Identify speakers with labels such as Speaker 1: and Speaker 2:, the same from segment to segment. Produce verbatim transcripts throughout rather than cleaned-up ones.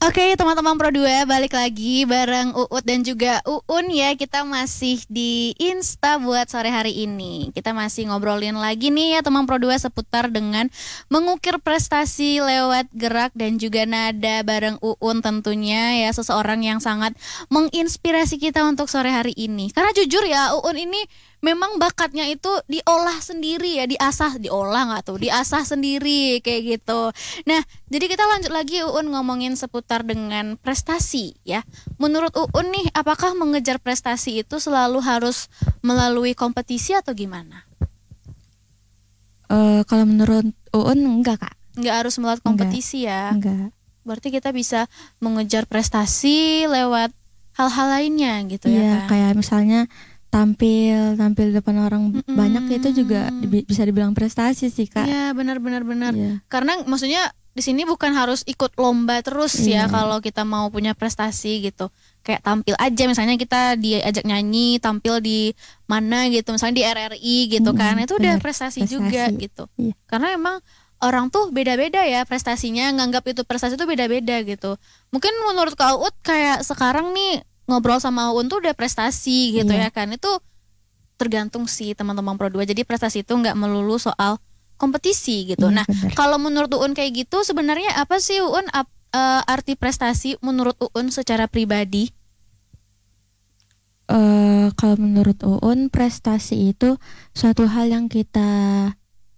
Speaker 1: Oke, teman-teman Pro dua, balik lagi bareng Uut dan juga Uun ya. Kita masih di Insta buat sore hari ini. Kita masih ngobrolin lagi nih ya teman Pro dua seputar dengan mengukir prestasi lewat gerak dan juga nada bareng Uun tentunya ya. Seseorang yang sangat menginspirasi kita untuk sore hari ini. Karena jujur ya, Uun ini memang bakatnya itu diolah sendiri ya, diasah, diolah nggak tuh, diasah sendiri kayak gitu. Nah, jadi kita lanjut lagi Uun ngomongin seputar dengan prestasi ya. Menurut Uun nih, apakah mengejar prestasi itu selalu harus melalui kompetisi atau gimana?
Speaker 2: Uh, kalau menurut Uun enggak kak.
Speaker 1: Nggak harus melalui kompetisi
Speaker 2: enggak,
Speaker 1: ya.
Speaker 2: Enggak.
Speaker 1: Berarti kita bisa mengejar prestasi lewat hal-hal lainnya gitu
Speaker 2: iya,
Speaker 1: ya kan.
Speaker 2: Kayak misalnya tampil tampil depan orang mm-hmm. banyak itu juga di, bisa dibilang prestasi sih kak.
Speaker 1: Iya benar-benar benar.
Speaker 2: Iya.
Speaker 1: Karena maksudnya di sini bukan harus ikut lomba terus
Speaker 2: iya.
Speaker 1: ya kalau kita mau punya prestasi gitu. Kayak tampil aja, misalnya kita diajak nyanyi tampil di mana gitu, misalnya di R R I gitu mm-hmm. kan, itu udah prestasi, prestasi juga gitu. Iya. Karena emang orang tuh beda-beda ya prestasinya, nganggap itu prestasi itu beda-beda gitu. Mungkin menurut Kak Uut kayak sekarang nih ngobrol sama Uun tuh udah prestasi gitu yeah. ya kan. Itu tergantung sih teman-teman Pro dua. Jadi prestasi itu nggak melulu soal kompetisi gitu.
Speaker 2: Yeah,
Speaker 1: nah
Speaker 2: bener.
Speaker 1: Kalau menurut Uun kayak gitu sebenarnya apa sih Uun ap, uh, arti prestasi menurut Uun secara pribadi?
Speaker 2: Uh, kalau menurut Uun prestasi itu suatu hal yang kita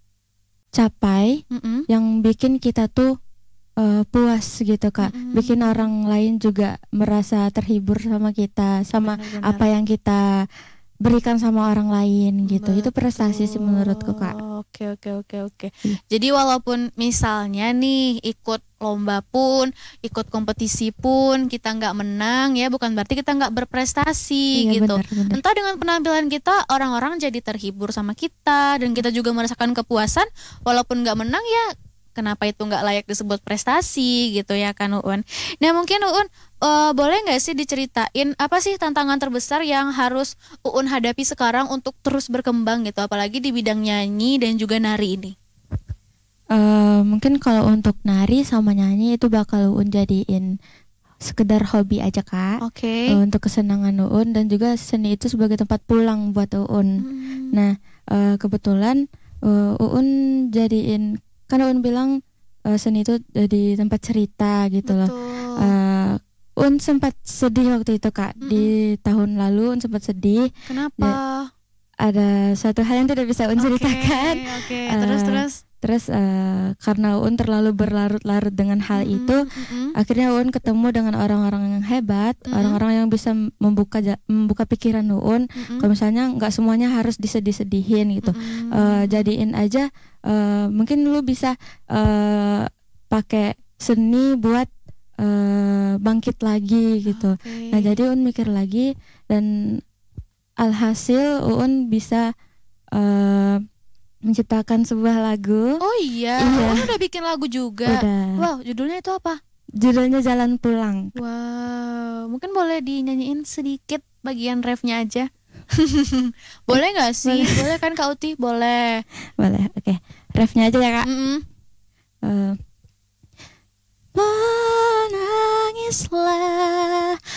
Speaker 2: capai, mm-hmm. yang bikin kita tuh Uh, puas gitu kak, mm-hmm. bikin orang lain juga merasa terhibur sama kita, sama benar, benar. Apa yang kita berikan sama orang lain gitu. Betul. Itu prestasi sih menurutku kak.
Speaker 1: Oke oke oke oke. Hmm. Jadi walaupun misalnya nih ikut lomba pun, ikut kompetisi pun kita nggak menang ya, bukan berarti kita nggak berprestasi iya, gitu. Benar, benar. Entah dengan penampilan kita orang-orang jadi terhibur sama kita dan kita juga merasakan kepuasan walaupun nggak menang ya. Kenapa itu nggak layak disebut prestasi gitu ya kan Uun. Nah mungkin Uun uh, boleh nggak sih diceritain apa sih tantangan terbesar yang harus Uun hadapi sekarang untuk terus berkembang gitu, apalagi di bidang nyanyi dan juga nari ini?
Speaker 2: Uh, mungkin kalau untuk nari sama nyanyi itu bakal Uun jadiin sekedar hobi aja kak.
Speaker 1: Oke. Okay.
Speaker 2: Uh, untuk kesenangan Uun dan juga seni itu sebagai tempat pulang buat Uun. Hmm. Nah uh, kebetulan uh, Uun jadiin, karena Uun bilang uh, seni itu jadi tempat cerita gitu. Betul. Loh. Uh, Uun sempat sedih waktu itu kak. Mm-mm. Di tahun lalu Uun sempat sedih.
Speaker 1: Kenapa?
Speaker 2: Ya, ada satu hal yang tidak bisa Uun okay, ceritakan.
Speaker 1: Oke. Okay. Uh, terus terus.
Speaker 2: Terus uh, karena Uun terlalu berlarut-larut dengan hal mm-hmm, itu, mm-hmm. akhirnya Uun ketemu dengan orang-orang yang hebat, mm-hmm. orang-orang yang bisa membuka membuka pikiran Uun. Mm-hmm. Kalau misalnya nggak semuanya harus disedih-sedihin gitu, mm-hmm. uh, jadiin aja. Uh, mungkin lu bisa uh, pakai seni buat uh, bangkit lagi gitu. Okay. Nah jadi Uun mikir lagi dan alhasil Uun bisa uh, menciptakan sebuah lagu.
Speaker 1: Oh iya, iya. Uun udah bikin lagu juga.
Speaker 2: Udah.
Speaker 1: Wow, judulnya itu apa?
Speaker 2: Judulnya Jalan Pulang.
Speaker 1: Wow, mungkin boleh dinyanyiin sedikit bagian refnya aja. Boleh nggak sih? Boleh. Boleh kan Kak Uti? Boleh.
Speaker 2: Boleh. Oke. Okay. Refnya aja ya kak.
Speaker 1: Mm-hmm.
Speaker 2: Uh, menangislah